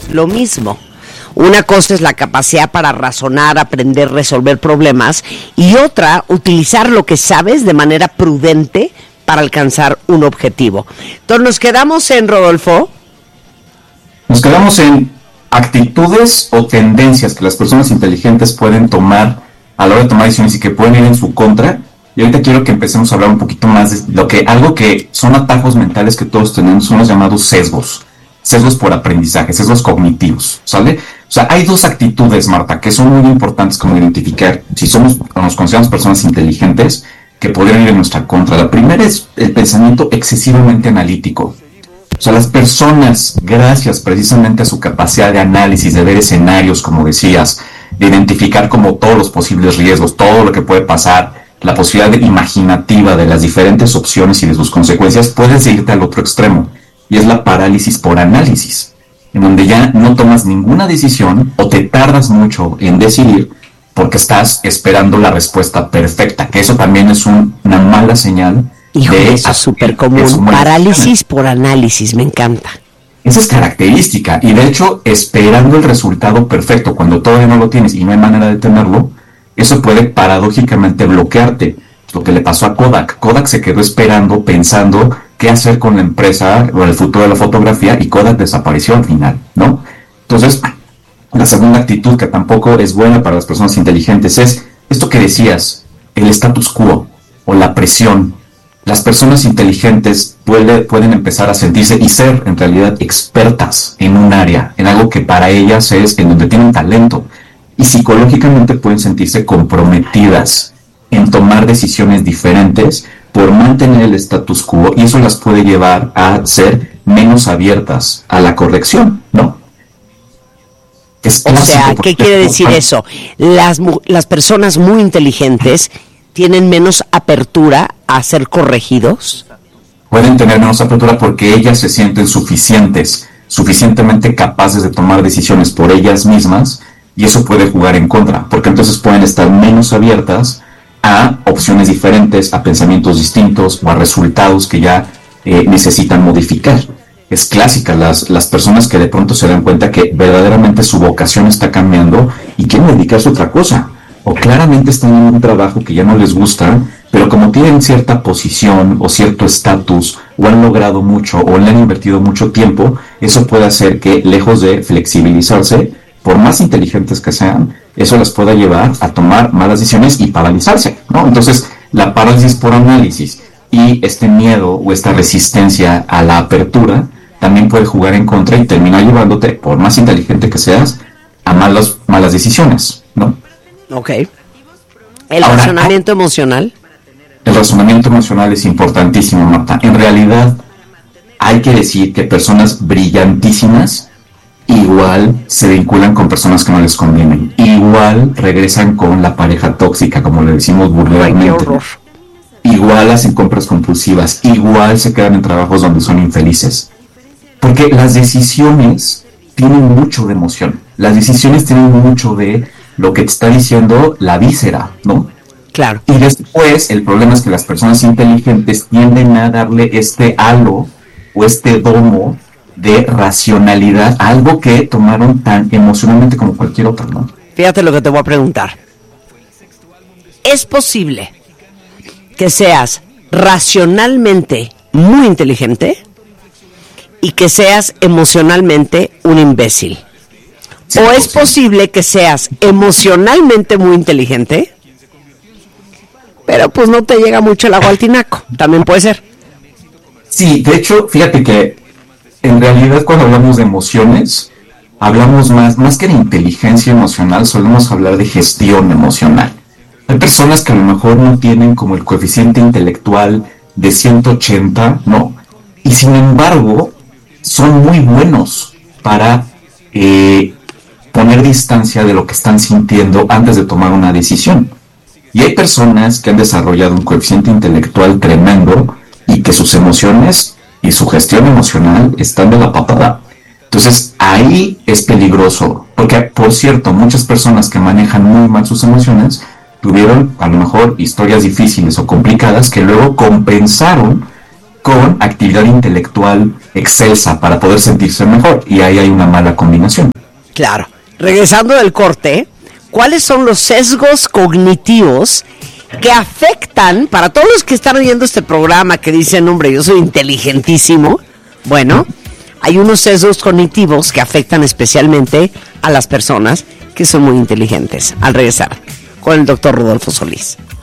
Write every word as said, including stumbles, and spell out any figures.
lo mismo. Una cosa es la capacidad para razonar, aprender, resolver problemas, y otra, utilizar lo que sabes de manera prudente para alcanzar un objetivo. Entonces, nos quedamos en, Rodolfo. Nos quedamos en actitudes o tendencias que las personas inteligentes pueden tomar a la hora de tomar decisiones y que pueden ir en su contra. Y ahorita quiero que empecemos a hablar un poquito más de lo que, algo que son atajos mentales que todos tenemos, son los llamados sesgos. Sesgos por aprendizaje, sesgos cognitivos, ¿sale? O sea, hay dos actitudes, Marta, que son muy importantes como identificar si somos o nos consideramos personas inteligentes que podrían ir en nuestra contra. La primera es el pensamiento excesivamente analítico. O sea, las personas, gracias precisamente a su capacidad de análisis, de ver escenarios, como decías, de identificar como todos los posibles riesgos, todo lo que puede pasar, la posibilidad de, imaginativa de las diferentes opciones y de sus consecuencias, puedes irte al otro extremo. Y es la parálisis por análisis, en donde ya no tomas ninguna decisión o te tardas mucho en decidir porque estás esperando la respuesta perfecta, que eso también es un, una mala señal. Híjole, de eso es súper común, parálisis por análisis, me encanta. Esa es característica, y de hecho, esperando el resultado perfecto, cuando todavía no lo tienes y no hay manera de tenerlo, eso puede paradójicamente bloquearte. Lo que le pasó a Kodak. Kodak se quedó esperando, pensando qué hacer con la empresa o el futuro de la fotografía, y Kodak desapareció al final, ¿no? Entonces, la segunda actitud, que tampoco es buena para las personas inteligentes, es esto que decías, el status quo o la presión. Las personas inteligentes puede, pueden empezar a sentirse y ser en realidad expertas en un área, en algo que para ellas es en donde tienen talento, y psicológicamente pueden sentirse comprometidas en tomar decisiones diferentes por mantener el status quo, y eso las puede llevar a ser menos abiertas a la corrección, ¿no? Es o sea, ¿qué quiere decir eso? Las, las personas muy inteligentes tienen menos apertura a ser corregidos. Pueden tener menos apertura porque ellas se sienten suficientes, suficientemente capaces de tomar decisiones por ellas mismas, y eso puede jugar en contra, porque entonces pueden estar menos abiertas a opciones diferentes, a pensamientos distintos o a resultados que ya eh, necesitan modificar. Es clásica, las, las personas que de pronto se dan cuenta que verdaderamente su vocación está cambiando y quieren dedicarse a otra cosa, o claramente están en un trabajo que ya no les gusta, pero como tienen cierta posición o cierto estatus, o han logrado mucho o le han invertido mucho tiempo, eso puede hacer que, lejos de flexibilizarse, por más inteligentes que sean, eso les pueda llevar a tomar malas decisiones y paralizarse, ¿no? Entonces, la parálisis por análisis y este miedo o esta resistencia a la apertura también puede jugar en contra y terminar llevándote, por más inteligente que seas, a malas, malas decisiones, ¿no? Ok. ¿El Ahora, razonamiento emocional? El razonamiento emocional es importantísimo, Marta. En realidad, hay que decir que personas brillantísimas igual se vinculan con personas que no les convienen, igual regresan con la pareja tóxica, como le decimos vulgarmente, igual hacen compras compulsivas, igual se quedan en trabajos donde son infelices, porque las decisiones tienen mucho de emoción, las decisiones tienen mucho de lo que te está diciendo la víscera, ¿no? Claro. Y después el problema es que las personas inteligentes tienden a darle este halo o este domo de racionalidad, algo que tomaron tan emocionalmente como cualquier otro, ¿no? Fíjate lo que te voy a preguntar. ¿Es posible que seas racionalmente muy inteligente y que seas emocionalmente un imbécil? Sí, ¿O es posible. posible que seas emocionalmente muy inteligente, pero pues no te llega mucho el agua al tinaco? También puede ser. Sí, de hecho, fíjate que en realidad cuando hablamos de emociones, hablamos más, más que de inteligencia emocional, solemos hablar de gestión emocional. Hay personas que a lo mejor no tienen como el coeficiente intelectual de ciento ochenta, ¿no? Y sin embargo, son muy buenos para eh, poner distancia de lo que están sintiendo antes de tomar una decisión. Y hay personas que han desarrollado un coeficiente intelectual tremendo y que sus emociones y su gestión emocional están de la patada. Entonces ahí es peligroso, porque por cierto, muchas personas que manejan muy mal sus emociones tuvieron a lo mejor historias difíciles o complicadas que luego compensaron con actividad intelectual excelsa para poder sentirse mejor, y ahí hay una mala combinación. Claro. Regresando del corte, ¿cuáles son los sesgos cognitivos que afectan, para todos los que están oyendo este programa que dicen, hombre, yo soy inteligentísimo? Bueno, hay unos sesgos cognitivos que afectan especialmente a las personas que son muy inteligentes. Al regresar con el doctor Rodolfo Solís.